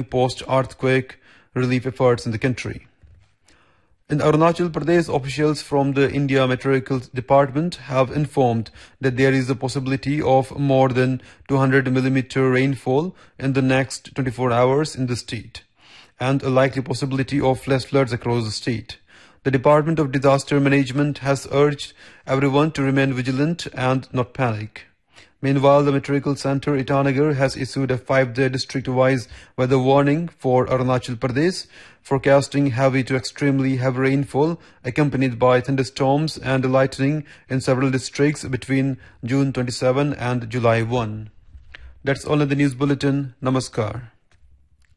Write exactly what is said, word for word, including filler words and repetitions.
post-earthquake relief efforts in the country. In Arunachal Pradesh, officials from the India Meteorological Department have informed that there is a possibility of more than two hundred millimeter rainfall in the next twenty-four hours in the state, and a likely possibility of flash floods across the state. The Department of Disaster Management has urged everyone to remain vigilant and not panic. Meanwhile, the Meteorological Center Itanagar has issued a five-day district-wise weather warning for Arunachal Pradesh, forecasting heavy to extremely heavy rainfall accompanied by thunderstorms and lightning in several districts between June twenty-seventh and July first. That's all in the news bulletin. Namaskar.